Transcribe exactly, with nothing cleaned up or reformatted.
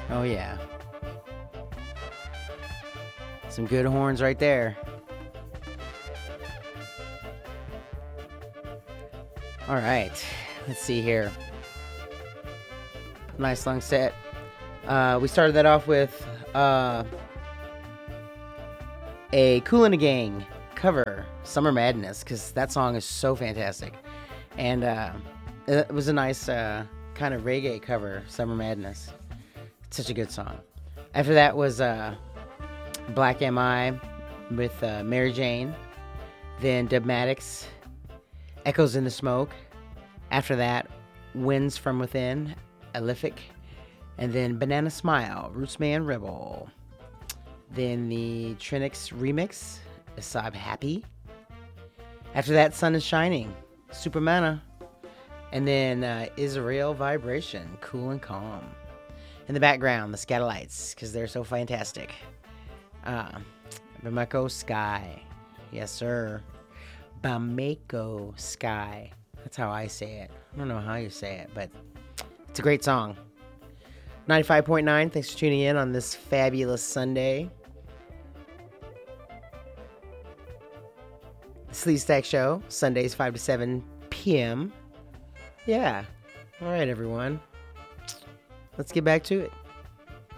Oh, yeah. Some good horns right there. All right. Let's see here. Nice long set. Uh, we started that off with uh, a Kool and the Gang cover, Summer Madness, because that song is so fantastic. And uh, it was a nice uh, kind of reggae cover, Summer Madness. It's such a good song. After that was uh, Black M I with uh, Mary Jane. Then Dubmatics, Echoes in the Smoke. After that, Winds from Within, Alefic. And then Banana Smile, Rootsman Rebel. Then the Trinix remix, Asab Happy. After that, Sun is Shining, Supermana. And then uh, Israel Vibration, Cool and Calm. In the background, the Scatolites, because they're so fantastic. Uh, Bamako Sky. Yes, sir. Bamako Sky. That's how I say it. I don't know how you say it, but it's a great song. ninety-five point nine, thanks for tuning in on this fabulous Sunday. The Sleaze Stack Show, Sundays five to seven p.m. Yeah. All right, everyone. Let's get back to it.